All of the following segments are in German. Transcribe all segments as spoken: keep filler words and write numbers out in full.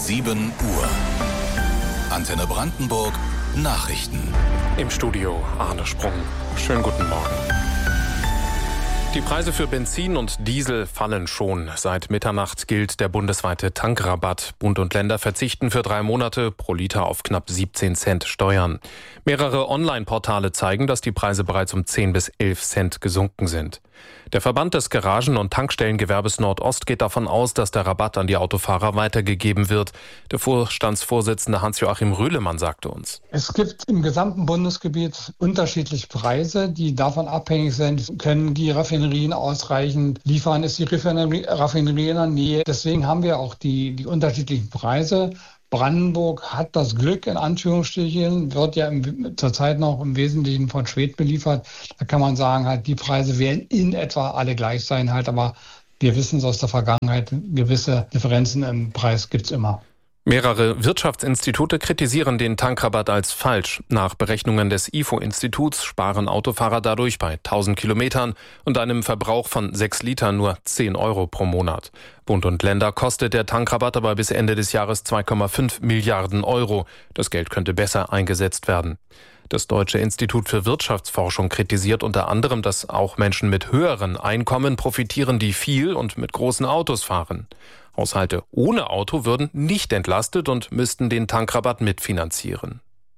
sieben Uhr. Antenne Brandenburg Nachrichten. Im Studio Arne Sprung. Schönen guten Morgen. Die Preise für Benzin und Diesel fallen schon. Seit Mitternacht gilt der bundesweite Tankrabatt. Bund und Länder verzichten für drei Monate pro Liter auf knapp siebzehn Cent Steuern. Mehrere Online-Portale zeigen, dass die Preise bereits um zehn bis elf Cent gesunken sind. Der Verband des Garagen- und Tankstellengewerbes Nordost geht davon aus, dass der Rabatt an die Autofahrer weitergegeben wird. Der Vorstandsvorsitzende Hans-Joachim Rühlemann sagte uns: Es gibt im gesamten Bundesgebiet unterschiedliche Preise, die davon abhängig sind, können die Raffinerien ausreichend liefern, ist die Raffinerie, Raffinerie in der Nähe. Deswegen haben wir auch die, die unterschiedlichen Preise. Brandenburg hat das Glück, in Anführungsstrichen, wird ja im, zurzeit noch im Wesentlichen von Schwedt beliefert. Da kann man sagen, halt, die Preise werden in etwa alle gleich sein, halt, aber wir wissen es aus der Vergangenheit, gewisse Differenzen im Preis gibt's immer. Mehrere Wirtschaftsinstitute kritisieren den Tankrabatt als falsch. Nach Berechnungen des I F O-Instituts sparen Autofahrer dadurch bei tausend Kilometern und einem Verbrauch von sechs Litern nur zehn Euro pro Monat. Bund und Länder kostet der Tankrabatt aber bis Ende des Jahres zwei Komma fünf Milliarden Euro. Das Geld könnte besser eingesetzt werden. Das Deutsche Institut für Wirtschaftsforschung kritisiert unter anderem, dass auch Menschen mit höheren Einkommen profitieren, die viel und mit großen Autos fahren. Haushalte ohne Auto würden nicht entlastet und müssten den Tankrabatt mitfinanzieren.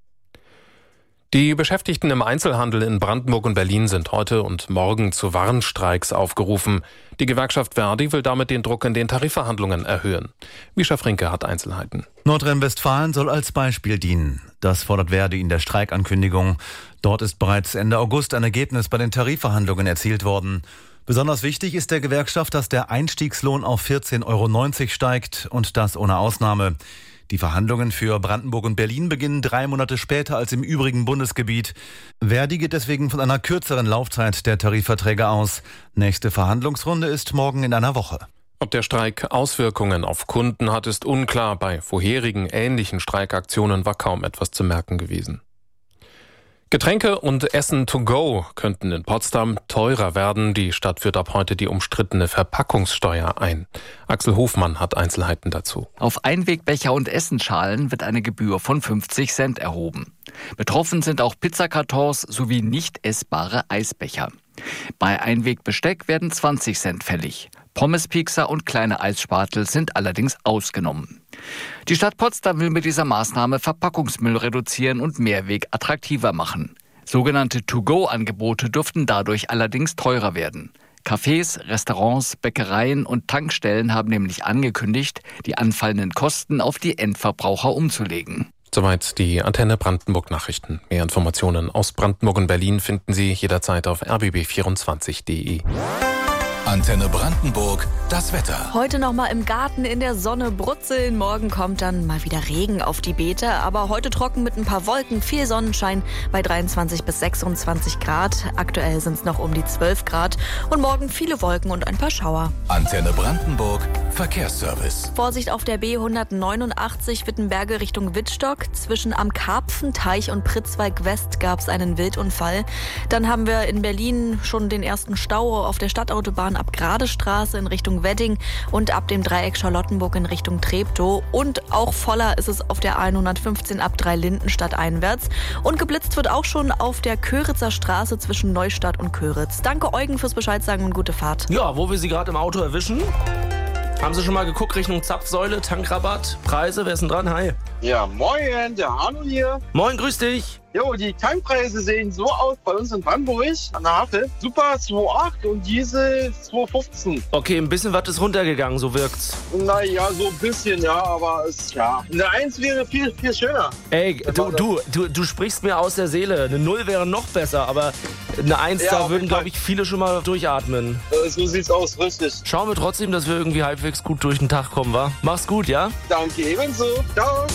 Die Beschäftigten im Einzelhandel in Brandenburg und Berlin sind heute und morgen zu Warnstreiks aufgerufen. Die Gewerkschaft Verdi will damit den Druck in den Tarifverhandlungen erhöhen. Mischa Frinke hat Einzelheiten. Nordrhein-Westfalen soll als Beispiel dienen. Das fordert Verdi in der Streikankündigung. Dort ist bereits Ende August ein Ergebnis bei den Tarifverhandlungen erzielt worden. Besonders wichtig ist der Gewerkschaft, dass der Einstiegslohn auf vierzehn Euro neunzig steigt und das ohne Ausnahme. Die Verhandlungen für Brandenburg und Berlin beginnen drei Monate später als im übrigen Bundesgebiet. Verdi geht deswegen von einer kürzeren Laufzeit der Tarifverträge aus. Nächste Verhandlungsrunde ist morgen in einer Woche. Ob der Streik Auswirkungen auf Kunden hat, ist unklar. Bei vorherigen ähnlichen Streikaktionen war kaum etwas zu merken gewesen. Getränke und Essen to go könnten in Potsdam teurer werden. Die Stadt führt ab heute die umstrittene Verpackungssteuer ein. Axel Hofmann hat Einzelheiten dazu. Auf Einwegbecher und Essenschalen wird eine Gebühr von fünfzig Cent erhoben. Betroffen sind auch Pizzakartons sowie nicht essbare Eisbecher. Bei Einwegbesteck werden zwanzig Cent fällig. Pommespiekser und kleine Eisspatel sind allerdings ausgenommen. Die Stadt Potsdam will mit dieser Maßnahme Verpackungsmüll reduzieren und Mehrweg attraktiver machen. Sogenannte To-Go-Angebote dürften dadurch allerdings teurer werden. Cafés, Restaurants, Bäckereien und Tankstellen haben nämlich angekündigt, die anfallenden Kosten auf die Endverbraucher umzulegen. Soweit die Antenne Brandenburg Nachrichten. Mehr Informationen aus Brandenburg und Berlin finden Sie jederzeit auf r b b vierundzwanzig punkt d e. Antenne Brandenburg, das Wetter. Heute noch mal im Garten in der Sonne brutzeln. Morgen kommt dann mal wieder Regen auf die Beete. Aber heute trocken mit ein paar Wolken, viel Sonnenschein bei dreiundzwanzig bis sechsundzwanzig Grad. Aktuell sind es noch um die zwölf Grad. Und morgen viele Wolken und ein paar Schauer. Antenne Brandenburg, Verkehrsservice. Vorsicht auf der B hundertneunundachtzig Wittenberge Richtung Wittstock. Zwischen am Karpfenteich und Pritzwalk West gab es einen Wildunfall. Dann haben wir in Berlin schon den ersten Stau auf der Stadtautobahn ab Gradestraße in Richtung Wedding und ab dem Dreieck Charlottenburg in Richtung Treptow. Und auch voller ist es auf der hundertfünfzehn ab Dreilindenstadt einwärts. Und geblitzt wird auch schon auf der Köritzer Straße zwischen Neustadt und Köritz. Danke Eugen fürs Bescheid sagen und gute Fahrt. Ja, wo wir Sie gerade im Auto erwischen. Haben Sie schon mal geguckt Richtung Zapfsäule, Tankrabatt, Preise? Wer ist denn dran? Hi. Ja, moin, der Arno hier. Moin, grüß dich. Jo, die Tankpreise sehen so aus bei uns in Brandenburg an der Havel. Super zwei Komma acht und Diesel zwei Komma fünfzehn. Okay, ein bisschen was ist runtergegangen, so wirkt's. Naja, so ein bisschen, ja, aber es, ja. Eine eins wäre viel, viel schöner. Ey, du, du, du, du sprichst mir aus der Seele. Eine null wäre noch besser, aber eine eins, ja, da würden, glaube ich, viele schon mal durchatmen. Äh, so sieht's aus, richtig. Schauen wir trotzdem, dass wir irgendwie halbwegs gut durch den Tag kommen, wa? Mach's gut, ja? Danke, ebenso. Ciao.